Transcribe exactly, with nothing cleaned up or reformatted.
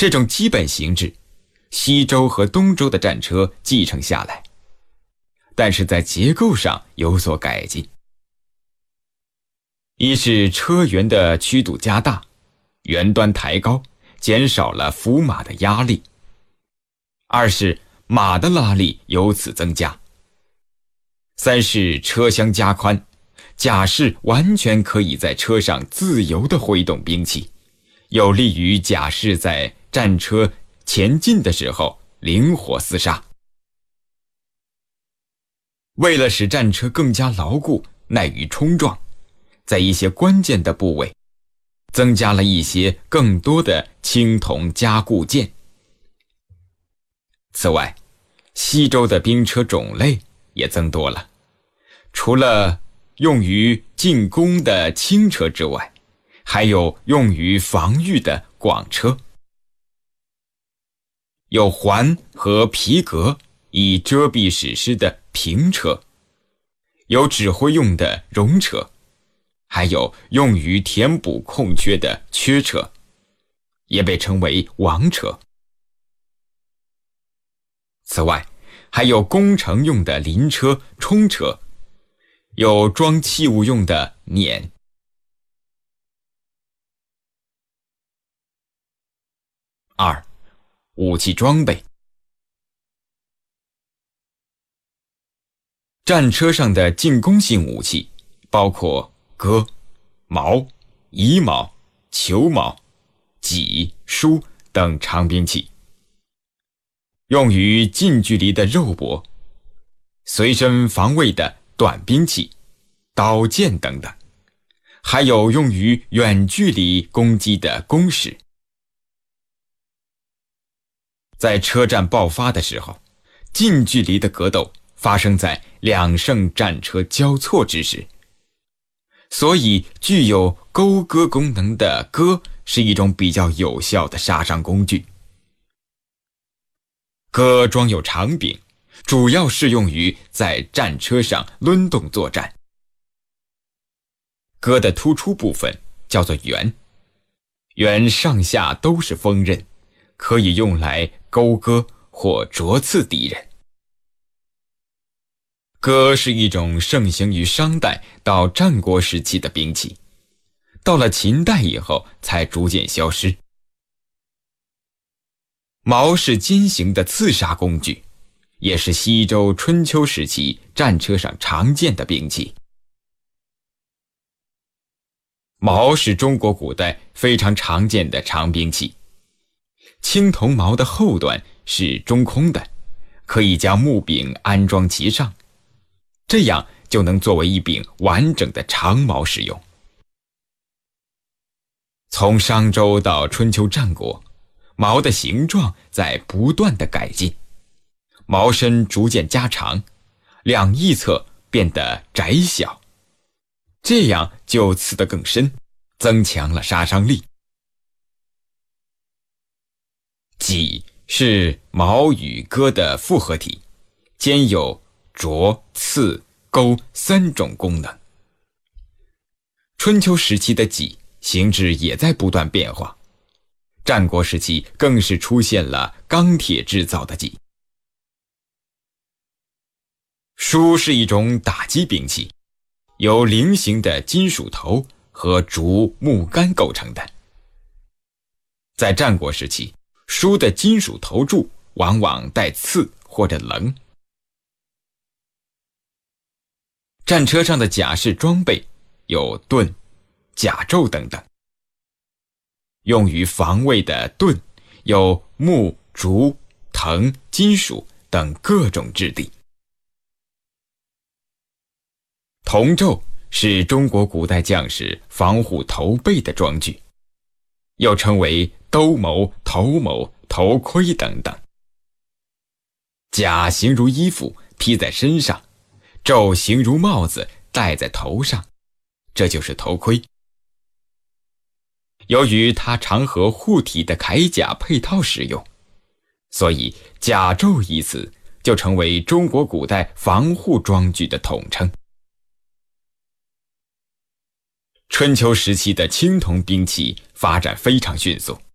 这种基本形制，西周和东周的战车继承下来，但是在结构上有所改进。一是车辕的曲度加大，辕端抬高，减少了伏马的压力；二是马的拉力由此增加；三是车厢加宽，甲士完全可以在车上自由地挥动兵器，有利于甲士在战车前进的时候灵活厮杀。为了使战车更加牢固，耐于冲撞，在一些关键的部位增加了一些更多的青铜加固件。此外，西周的兵车种类也增多了，除了用于进攻的轻车之外，还有用于防御的广车，有环和皮革以遮蔽史诗的平车，有指挥用的戎车，还有用于填补空缺的缺车，也被称为王车。此外，还有攻城用的临车、冲车，有装器物用的辇。二、武器装备。战车上的进攻性武器包括戈、矛、夷矛、球矛、戟、梳等长兵器，用于近距离的肉搏，随身防卫的短兵器、刀剑等等，还有用于远距离攻击的弓矢。在车战爆发的时候，近距离的格斗发生在两乘战车交错之时，所以具有钩戈功能的戈是一种比较有效的杀伤工具。戈装有长柄，主要适用于在战车上抡动作战。戈的突出部分叫做辕，辕上下都是锋刃，可以用来钩割或啄刺敌人。戈是一种盛行于商代到战国时期的兵器，到了秦代以后才逐渐消失。矛是尖形的刺杀工具，也是西周春秋时期战车上常见的兵器。矛是中国古代非常常见的长兵器，青铜矛的后端是中空的，可以将木柄安装其上，这样就能作为一柄完整的长矛使用。从商周到春秋战国，矛的形状在不断的改进，矛身逐渐加长，两翼侧变得窄小，这样就刺得更深，增强了杀伤力。戟是矛与戈的复合体，兼有啄、刺、钩三种功能。春秋时期的戟形制也在不断变化，战国时期更是出现了钢铁制造的戟。梳是一种打击兵器，由菱形的金属头和竹木杆构成的。在战国时期，梳的金属头柱往往带刺或者棱。战车上的甲士装备有盾、甲胄等等。用于防卫的盾有木、竹、藤、金属等各种质地。铜胄是中国古代将士防护头背的装具，又称为兜鍪、头鍪、头盔等等。甲形如衣服披在身上，胄形如帽子戴在头上，这就是头盔。由于它常和护体的铠甲配套使用，所以甲胄一词就成为中国古代防护装具的统称。春秋时期的青铜兵器发展非常迅速，